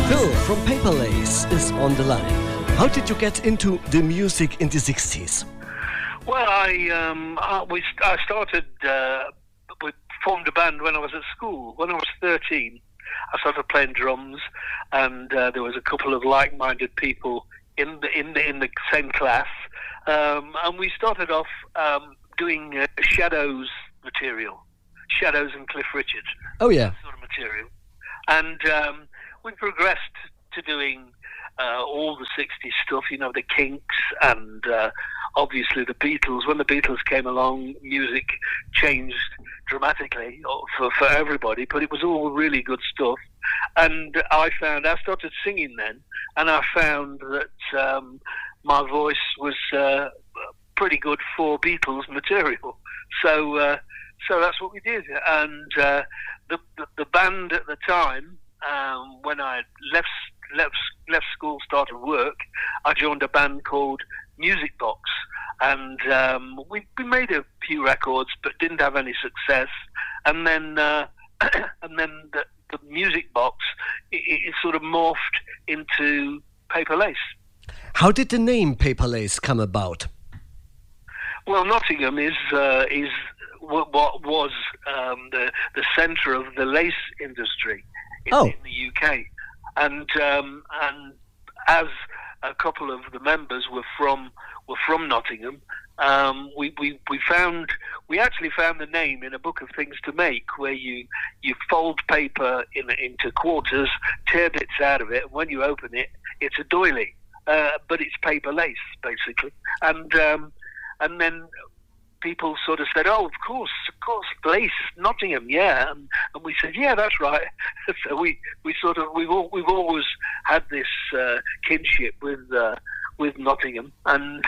Phil from Paper Lace is on the line. How did you get into the music in the 60s? Well, I started, we formed a band when I was at school. When I was 13, I started playing drums, and there was a couple of like-minded people in the same class, and we started off doing Shadows material, Shadows and Cliff Richard. Oh yeah, sort of material, and we progressed to doing all the 60s stuff, you know, the Kinks and obviously the Beatles. When the Beatles came along, music changed dramatically for everybody, but it was all really good stuff. And I started singing then, and I found that my voice was pretty good for Beatles material. So that's what we did. And the band at the time, when I left school, started work, I joined a band called Music Box, and we made a few records but didn't have any success. And then the Music Box it sort of morphed into Paper Lace. How did the name Paper Lace come about? Well, Nottingham is what was the centre of the lace industry in the UK. And as a couple of the members were from Nottingham, we actually found the name in a book of things to make, where you fold paper into quarters, tear bits out of it, and when you open it, it's a doily, but it's paper lace basically. And then people sort of said, "Oh, of course, lace, Nottingham, yeah," and we said, "Yeah, that's right." So we've always had this kinship with Nottingham, and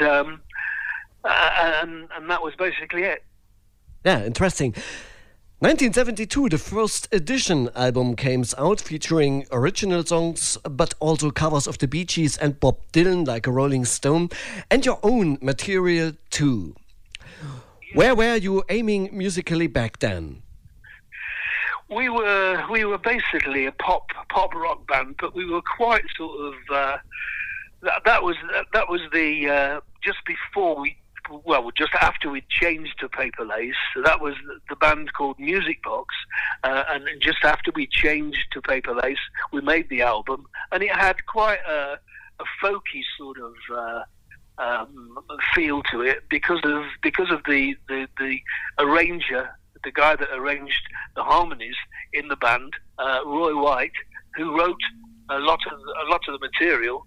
that was basically it. Yeah, interesting. 1972, the first edition album came out, featuring original songs, but also covers of the Bee Gees and Bob Dylan, like a Rolling Stone, and your own material too. Where were you aiming musically back then? We were basically a pop rock band, but we were quite sort of that was the just after we changed to Paper Lace. So that was the band called Music Box, and just after we changed to Paper Lace, we made the album, and it had quite a folky sort of feel to it because of the arranger, the guy that arranged the harmonies in the band, Roy White, who wrote a lot of the material.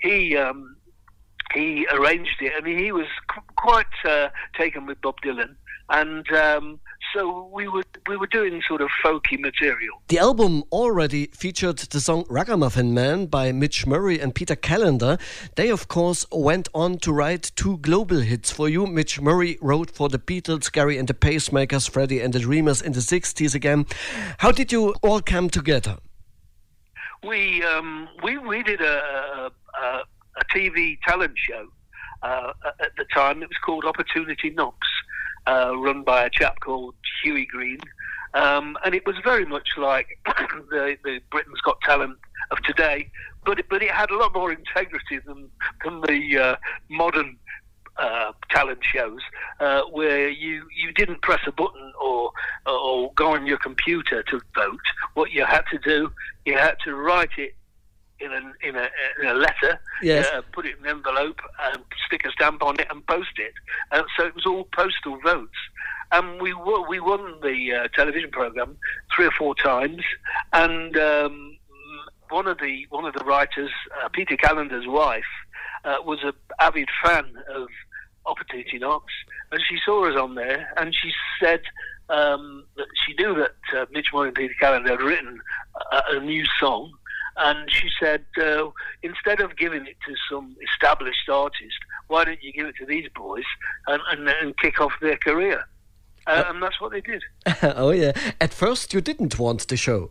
He arranged it, and he was quite taken with Bob Dylan, and so we were doing sort of folky material. The album already featured the song Ragamuffin Man by Mitch Murray and Peter Callender. They, of course, went on to write two global hits for you. Mitch Murray wrote for the Beatles, Gary and the Pacemakers, Freddie and the Dreamers in the 60s again. How did you all come together? We did a TV talent show at the time. It was called Opportunity Knocks, run by a chap called Huey Green, and it was very much like the Britain's Got Talent of today, but it had a lot more integrity than the modern talent shows, where you didn't press a button or go on your computer to vote. What you had to do, you had to write it in a letter, yes. Put it in an envelope, and stick a stamp on it and post it. So it was all postal votes. And we won the television program 3 or 4 times. And one of the writers, Peter Callender's wife, was an avid fan of Opportunity Knocks, and she saw us on there, and she said that she knew that Mitch Murray and Peter Callender had written a new song. And she said, instead of giving it to some established artist, why don't you give it to these boys and kick off their career? And that's what they did. Oh, yeah. At first, you didn't want the show.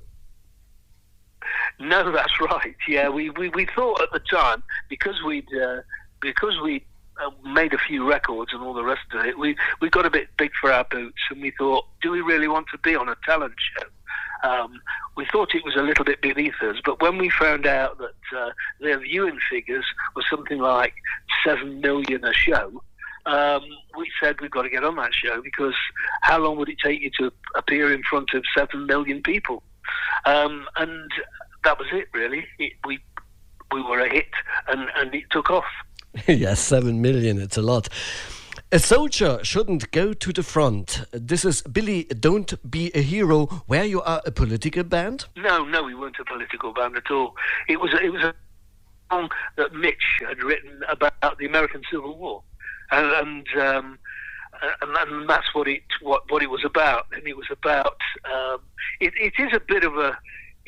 No, that's right. Yeah, we thought at the time, because we'd made a few records and all the rest of it, we got a bit big for our boots, and we thought, do we really want to be on a talent show? we thought it was a little bit beneath us, but when we found out that their viewing figures were something like 7 million a show, we said we've got to get on that show, because how long would it take you to appear in front of 7 million people? And that was it, really. We were a hit, and it took off. Yes, 7 million, it's a lot. A soldier shouldn't go to the front. This is Billy, Don't Be a Hero, where you are a political band? No, we weren't a political band at all. It was a song that Mitch had written about the American Civil War, and that's what it was about. And it was about it is a bit of a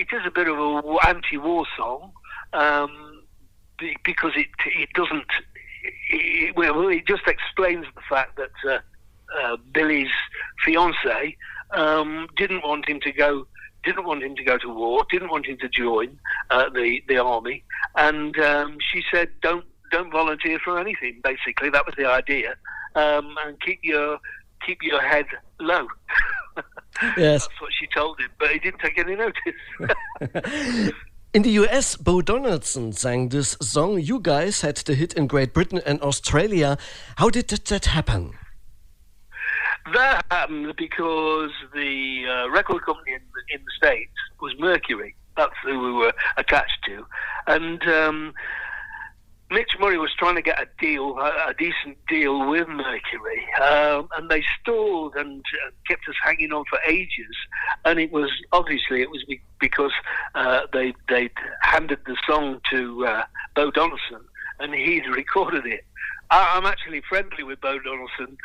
anti-war song, because it doesn't. It just explains the fact that Billy's fiancée didn't want him to go to war, didn't want him to join the army, and she said, "Don't volunteer for anything." Basically, that was the idea, and keep your head low. Yes, that's what she told him, but he didn't take any notice. In the US, Bo Donaldson sang this song. You guys had the hit in Great Britain and Australia. How did that happen? That happened because the record company in the States was Mercury. That's who we were attached to. And Mitch Murray was trying to get a decent deal with Mercury, and they stalled and kept us hanging on for ages. And it was because they'd handed the song to Bo Donaldson, and he'd recorded it. I'm actually friendly with Bo Donaldson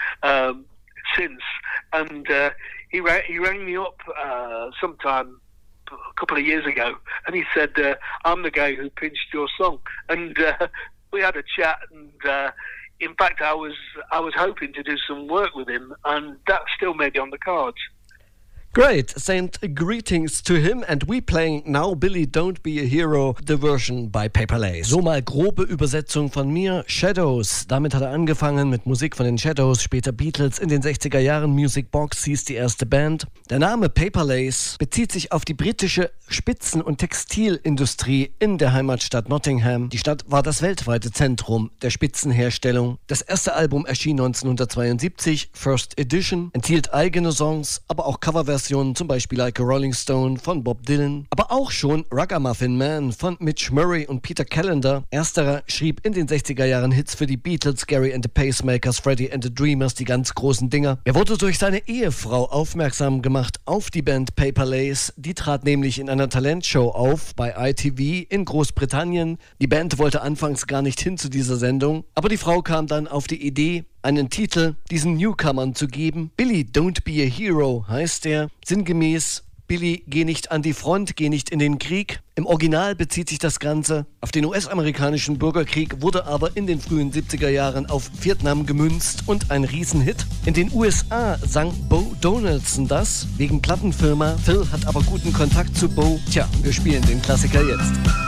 since, and he rang me up sometime a couple of years ago, and he said, "I'm the guy who pinched your song," and we had a chat, and in fact, I was hoping to do some work with him, and that still may be on the cards. Great, send greetings to him, and we playing now Billy, Don't Be a Hero, the version by Paper Lace. So mal grobe Übersetzung von mir. Shadows, damit hat er angefangen mit Musik von den Shadows, später Beatles, in den 60er Jahren Music Box hieß die erste Band. Der Name Paper Lace bezieht sich auf die britische Spitzen- und Textilindustrie in der Heimatstadt Nottingham. Die Stadt war das weltweite Zentrum der Spitzenherstellung. Das erste Album erschien 1972, First Edition, enthielt eigene Songs, aber auch Coverversionen, zum Beispiel Like a Rolling Stone von Bob Dylan, aber auch schon Ragamuffin Man von Mitch Murray und Peter Callender. Ersterer schrieb in den 60er Jahren Hits für die Beatles, Gary and the Pacemakers, Freddie and the Dreamers, die ganz großen Dinger. Er wurde durch seine Ehefrau aufmerksam gemacht auf die Band Paper Lace. Die trat nämlich in einer Talentshow auf bei ITV in Großbritannien. Die Band wollte anfangs gar nicht hin zu dieser Sendung, aber die Frau kam dann auf die Idee, einen Titel diesen Newcomern zu geben. Billy, Don't Be a Hero heißt er. Sinngemäß, Billy, geh nicht an die Front, geh nicht in den Krieg. Im Original bezieht sich das Ganze auf den US-amerikanischen Bürgerkrieg, wurde aber in den frühen 70er Jahren auf Vietnam gemünzt und ein Riesenhit. In den USA sang Bo Donaldson das, wegen Plattenfirma. Phil hat aber guten Kontakt zu Bo. Tja, wir spielen den Klassiker jetzt.